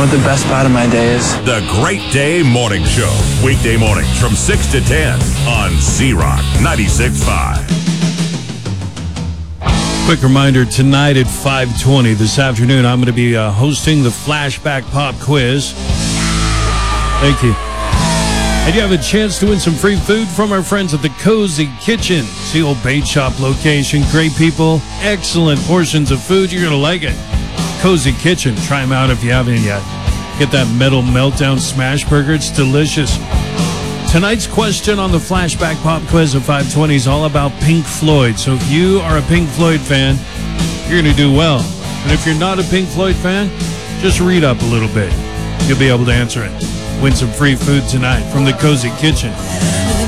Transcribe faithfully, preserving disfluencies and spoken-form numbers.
know what the best part of my day is? The Great Day Morning Show. Weekday mornings from six to ten on Z-Rock ninety-six point five. Quick reminder, tonight at five twenty this afternoon, I'm going to be uh, hosting the Flashback Pop Quiz. Thank you. And you have a chance to win some free food from our friends at the Cozy Kitchen. It's the old bait shop location. Great people, excellent portions of food. You're going to like it. Cozy Kitchen. Try them out if you haven't yet. Get that Metal Meltdown Smash Burger. It's delicious. Tonight's question on the Flashback Pop Quiz at five twenty is all about Pink Floyd. So if you are a Pink Floyd fan, you're going to do well. And if you're not a Pink Floyd fan, just read up a little bit. You'll be able to answer it. Win some free food tonight from the Cozy Kitchen.